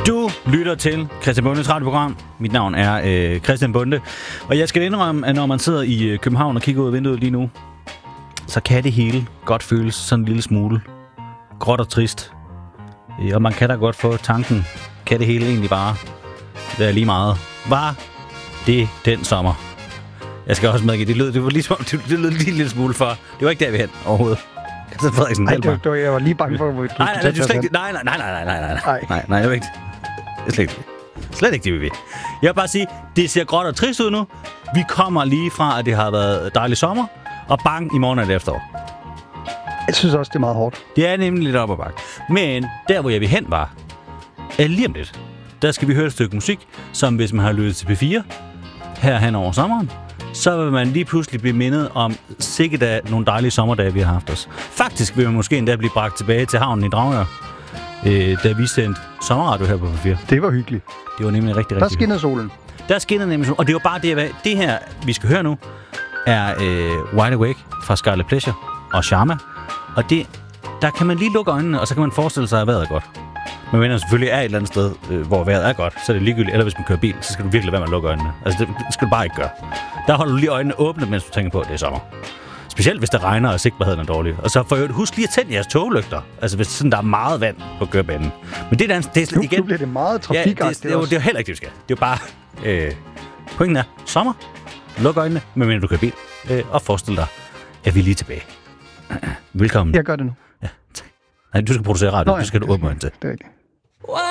Du lytter til Christian Bundes radioprogram. Mit navn er Christian Bunde. Og jeg skal indrømme, at når man sidder i København og kigger ud af vinduet lige nu, så kan det hele godt føles sådan en lille smule gråt og trist. Og man kan da godt få tanken, kan det hele egentlig bare være lige meget? Var det den sommer? Jeg skal også medgive, det var ligesom, det lød lige en lille smule for. Det var ikke der, vi hen overhovedet. Nej, jeg var lige bange for, at du nej, det er slet ikke. Nej, det var ikke. Det er slet ikke det, vi vil. Jeg vil bare sige, det ser gråt og trist ud nu. Vi kommer lige fra, at det har været dejlig sommer, og bang, i morgen er det efterår. Jeg synes også, det er meget hårdt. Det er nemlig lidt op ad bakke. Men der, hvor jeg vil hen var, lige om lidt, der skal vi høre et stykke musik, som hvis man har lyttet til P4 her hen over sommeren, så vil man lige pludselig blive mindet om sikkert af nogle dejlige sommerdage, vi har haft os. Faktisk vil man måske endda blive bragt tilbage til havnen i Dragør, da vi sendte sommerradio her på P4. Det var hyggeligt. Det var nemlig rigtig Der skinnede solen. Der skinnede nemlig solen. Og det var bare det her, vi skal høre nu, er Wide Awake fra Scarlet Pleasure og Sharma. Og der kan man lige lukke øjnene, og så kan man forestille sig, at vejret er godt. Men når selvfølgelig er et eller andet sted, hvor vejret er godt, så er det ligegyldigt. Eller hvis man kører bil, så skal du virkelig være med at lukke øjnene. Altså, det skal du bare ikke gøre. Der holder du lige øjnene åbne, mens du tænker på, at det er sommer. Specielt hvis det regner, og sigtbarheden er dårlig. Og så husk lige at tænde jeres toglygter. Altså, hvis sådan, der er meget vand på kørebanen. Men det er slet igen... Nu bliver det meget trafikagtigt. Ja, det er heller ikke det, vi skal. Det er bare... pointen er, sommer. Luk øjnene, medmindre du kører bil. Og forestil dig, at vi er lige tilbage. Velkommen. Jeg gør det nu. Ja, tak. Nej, du skal producere radio. Du skal åbne øjnene til. Det er rigtigt.